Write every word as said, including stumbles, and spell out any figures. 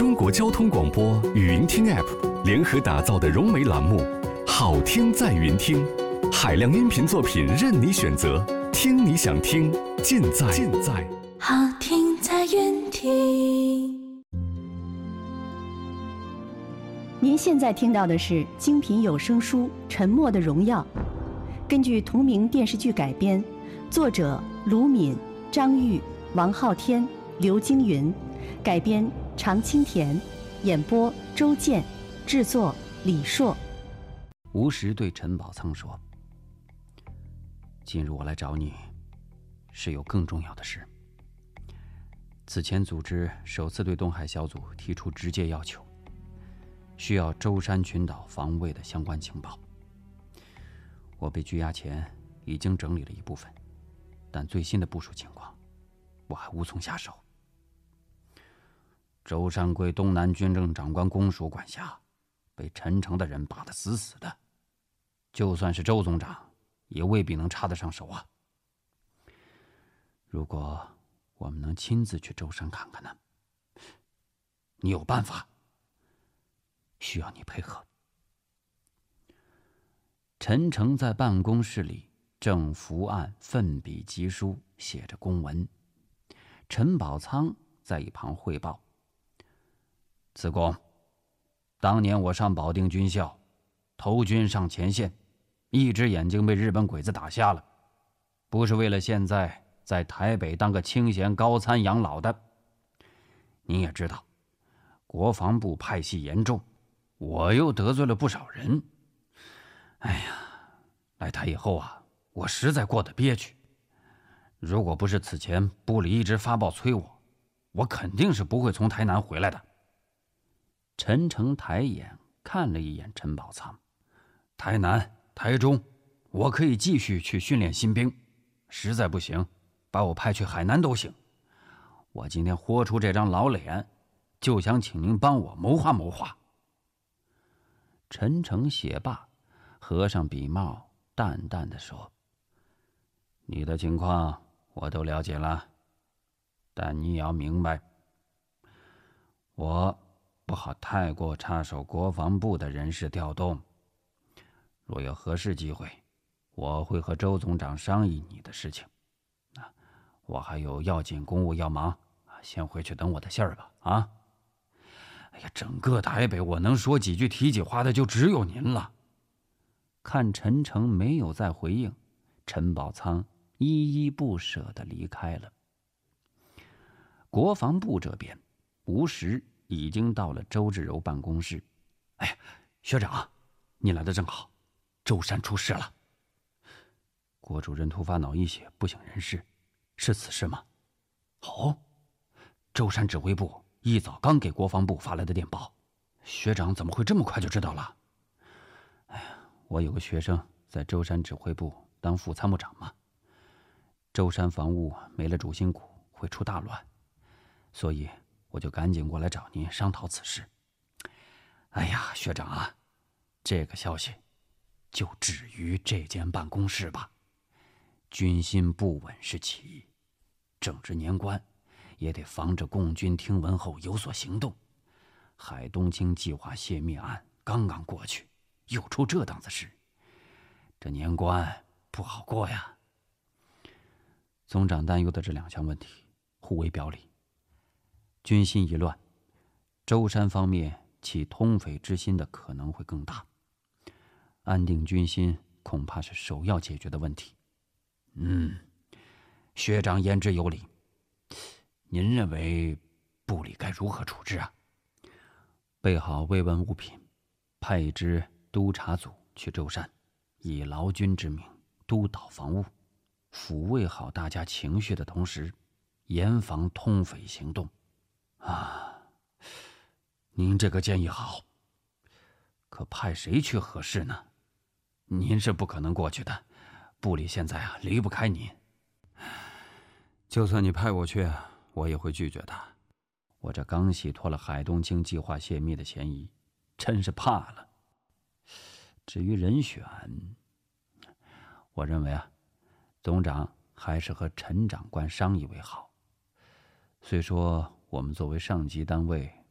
中国交通广播语音听 App 联合打造的融媒栏目《好听在云听》，海量音频作品任你选择，听你想听，尽在尽在好听在云听。 您现在听到的是精品有声书《沉默的荣耀》，根据同名电视剧改编，作者卢敏、张玉、王昊天、刘京云，改编常青田，演播周健，制作李硕。 吴石对陈宝仓说：“今日我来找你，是有更重要的事。此前组织首次对东海小组提出直接要求，需要舟山群岛防卫的相关情报。我被拘押前已经整理了一部分，但最新的部署情况，我还无从下手。舟山归东南军政长官公署管辖，被陈诚的人把得死死的，就算是周总长，也未必能插得上手啊。如果我们能亲自去舟山看看呢？你有办法？需要你配合。”陈诚在办公室里正伏案奋笔疾书，写着公文。陈宝仓在一旁汇报：“此公，当年我上保定军校，投军上前线，一只眼睛被日本鬼子打瞎了，不是为了现在在台北当个清闲高参养老的。你也知道，国防部派系严重，我又得罪了不少人。哎呀，来台以后啊，我实在过得憋屈。如果不是此前部里一直发报催我，我肯定是不会从台南回来的。”陈诚抬眼看了一眼陈宝仓：“台南、台中，我可以继续去训练新兵，实在不行，把我派去海南都行。我今天豁出这张老脸，就想请您帮我谋划谋划。”陈诚写罢，合上笔帽，淡淡的说：“你的情况我都了解了，但你也要明白，我不好太过插手国防部的人事调动。若有合适机会，我会和周总长商议你的事情。我还有要紧公务要忙，先回去等我的信儿吧。啊！哎呀，整个台北我能说几句体己话的就只有您了。”看陈诚没有再回应，陈宝仓依依不舍地离开了。国防部这边，吴石已经到了周志柔办公室。“哎呀，学长，你来的正好，舟山出事了。郭主任突发脑溢血，不省人事，是此事吗？”“哦，舟山指挥部一早刚给国防部发来的电报，学长怎么会这么快就知道了？”“哎呀，我有个学生在舟山指挥部当副参谋长嘛，舟山防务没了主心骨会出大乱，所以我就赶紧过来找您商讨此事。哎呀，学长啊，这个消息就止于这间办公室吧。军心不稳是其一，正值年关，也得防着共军听闻后有所行动。海东青计划泄密案刚刚过去，又出这档子事，这年关不好过呀。”总长担忧的这两项问题互为表里，军心一乱，舟山方面起通匪之心的可能会更大，安定军心恐怕是首要解决的问题。嗯，学长言之有理，您认为部里该如何处置啊？备好慰问物品，派一支督察组去舟山，以劳军之名督导防务，抚慰好大家情绪的同时，严防通匪行动。啊，您这个建议好，可派谁去合适呢？您是不可能过去的，部里现在啊离不开您。就算你派我去，我也会拒绝的。我这刚洗脱了海东青计划泄密的嫌疑，真是怕了。至于人选，我认为啊，总长还是和陈长官商议为好。虽说我们作为上级单位